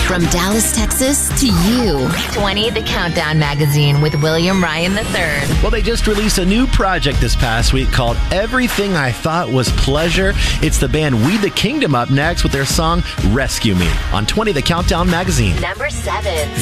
From Dallas, Texas to you. 20 The Countdown Magazine with William Ryan III. Well, they just released a new project this past week called Everything I Thought Was Pleasure. It's the band We the Kingdom up next with their song Rescue Me on 20 The Countdown Magazine. Number 7.